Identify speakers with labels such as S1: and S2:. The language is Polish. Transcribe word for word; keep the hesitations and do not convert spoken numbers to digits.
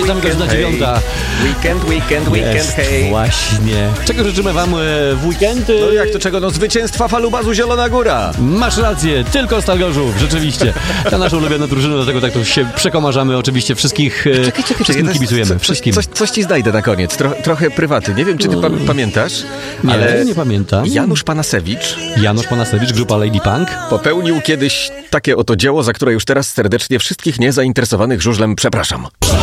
S1: zamyka godzina dziewiąta.
S2: Weekend, weekend, weekend,
S1: Jest,
S2: hej.
S1: właśnie. Czego życzymy wam w weekend?
S2: No jak to czego? No zwycięstwa Falubazu Zielona Góra.
S1: Masz rację, tylko Stal Gorzów, rzeczywiście. Ta nasza ulubiona drużyna, dlatego tak tu się przekomarzamy. Oczywiście wszystkich,
S2: Czekaj, czekaj,
S1: wszystkim
S2: czekaj,
S1: kibicujemy.
S2: co,
S1: Wszystkim.
S2: Coś, coś ci znajdę na koniec. Tro, trochę prywaty. Nie wiem, czy ty pa, pamiętasz,
S1: Nie,
S2: ale
S1: nie pamiętam.
S2: Janusz Panasewicz
S1: Janusz Panasewicz, grupa Lady Punk.
S2: popełnił kiedyś takie oto dzieło, za które już teraz serdecznie wszystkich niezainteresowanych żużlem przepraszam.